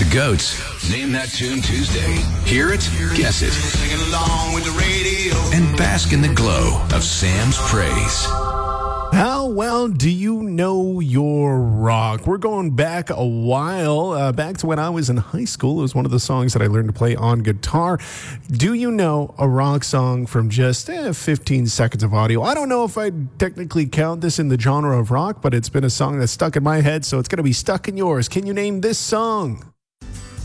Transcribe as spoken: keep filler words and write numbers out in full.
The Goats. Name That Tune Tuesday. Hear it, guess it, and bask in the glow of Sam's praise. How well do you know your rock? We're going back a while, uh, back to when I was in high school. It was one of the songs that I learned to play on guitar. Do you know a rock song from just eh, fifteen seconds of audio? I don't know if I'd technically count this in the genre of rock, but it's been a song that's stuck in my head, so it's going to be stuck in yours. Can you name this song?